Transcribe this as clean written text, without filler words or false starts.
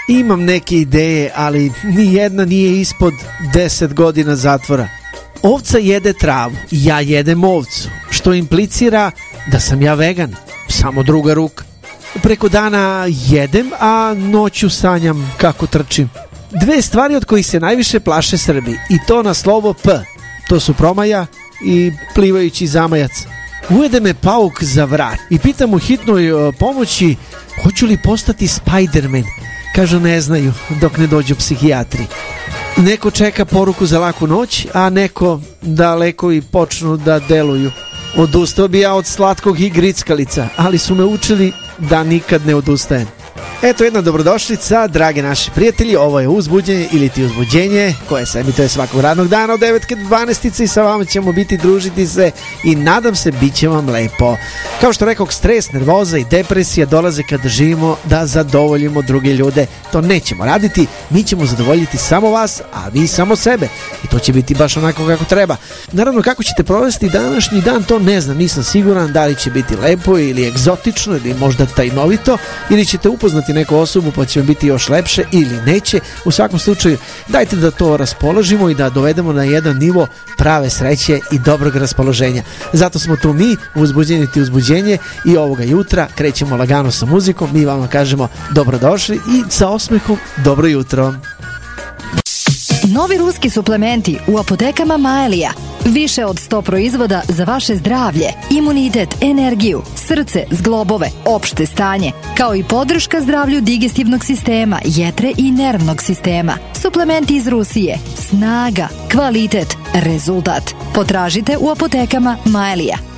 Imam neke ideje, ali ni jedna nije ispod 10 godina zatvora. Ovca jede travu, ja jedem ovcu, što implicira da sam ja vegan, samo druga ruka. Preko dana jedem, a noću sanjam kako trčim. Dve stvari od kojih se najviše plaše Srbi, i to na slovo P. To su promaja i plivajući zamajac. Ujede me pauk za vrat i pitam u hitnoj pomoći hoću li postati Spiderman. Kažu ne znaju dok ne dođu psihijatri. Neko čeka poruku za laku noć, a neko da lekovi počnu da deluju. Odustao bi ja od slatkog i grickalica, ali su me učili da nikad ne odustajem. Eto jedna dobrodošlica, drage naši prijatelji, ovo je Uzbuđenje ili ti uzbuđenje, koje se emituje svakog radnog dana od 9 do 12 i sa vama ćemo biti, družiti se i nadam se bit će vam lepo. Kao što rekao, stres, nervoza i depresija dolaze kada živimo da zadovoljimo druge ljude. To nećemo raditi, mi ćemo zadovoljiti samo vas, a vi samo sebe. I to će biti baš onako kako treba. Naravno, kako ćete provesti današnji dan, to ne znam, nisam siguran da li će biti lepo ili egzotično ili možda tajnovito, ili ćete upoznati neku osobu pa će vam biti još lepše ili neće. U svakom slučaju dajte da to raspoložimo i da dovedemo na jedan nivo prave sreće i dobrog raspoloženja. Zato smo tu mi, Uzbuđenje ti uzbuđenje, i ovoga jutra krećemo lagano sa muzikom. Mi vama kažemo dobrodošli i sa osmehom dobro jutro. Novi ruski suplementi u apotekama Maelija. Više od 100 proizvoda za vaše zdravlje, imunitet, energiju, srce, zglobove, opšte stanje, kao i podrška zdravlju digestivnog sistema, jetre i nervnog sistema. Suplementi iz Rusije. Snaga, kvalitet, rezultat. Potražite u apotekama Maelija.